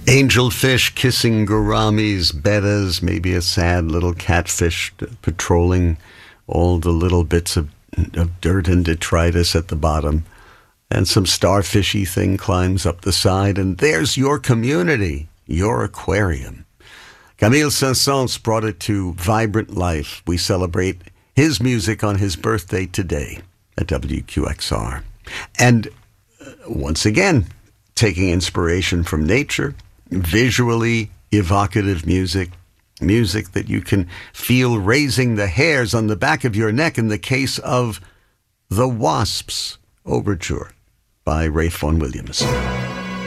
Angelfish kissing gouramis, bettas, maybe a sad little catfish patrolling all the little bits of dirt and detritus at the bottom. And some starfishy thing climbs up the side, and there's your community, your aquarium. Camille Saint-Saëns brought it to vibrant life. We celebrate his music on his birthday today at WQXR. And once again, taking inspiration from nature, visually evocative music that you can feel raising the hairs on the back of your neck in the case of The Wasps Overture by Ralph Vaughan Williams.